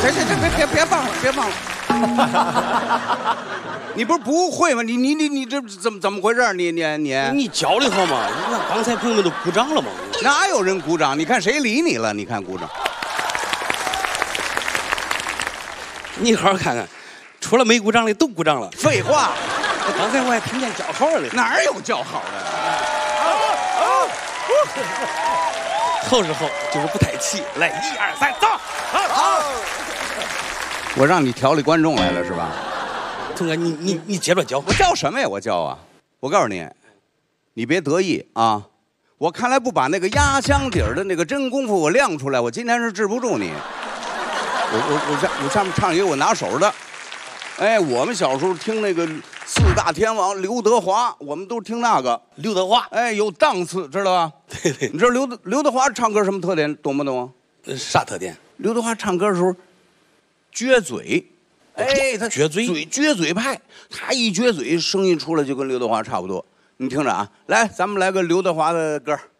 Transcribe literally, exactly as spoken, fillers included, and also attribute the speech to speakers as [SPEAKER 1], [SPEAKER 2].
[SPEAKER 1] 行行行，别别别放了，别放了。你不是不会吗？你你你你这怎么怎么回事？你你你
[SPEAKER 2] 你教的好吗？你看刚才朋友们都鼓掌了吗？
[SPEAKER 1] 哪有人鼓掌？你看谁理你了？你看鼓掌。
[SPEAKER 2] 你好好看看，除了没鼓掌的都鼓掌了。
[SPEAKER 1] 废话，
[SPEAKER 2] 刚才我还听见叫好了。
[SPEAKER 1] 哪有叫好的？
[SPEAKER 2] 好是好，就是不太齐。来，一二三，走！好。
[SPEAKER 1] 我让你调理观众来了是吧？
[SPEAKER 2] 童哥，你你你接着教。
[SPEAKER 1] 我教什么呀？我教啊！我告诉你，你别得意啊！我看来不把那个压箱底儿的那个真功夫我亮出来，我今天是治不住你。我我我上我上面唱一个我拿手的。哎，我们小时候听那个四大天王刘德华，我们都听那个
[SPEAKER 2] 刘德华。
[SPEAKER 1] 哎，有档次，知道吧？
[SPEAKER 2] 对对。
[SPEAKER 1] 你知道刘德刘德华唱歌什么特点？懂不懂？
[SPEAKER 2] 啥特点？
[SPEAKER 1] 刘德华唱歌的时候，撅嘴。哎，他
[SPEAKER 2] 撅嘴，
[SPEAKER 1] 嘴撅嘴派，他一撅嘴，声音出来就跟刘德华差不多。你听着啊，来，咱们来个刘德华的歌。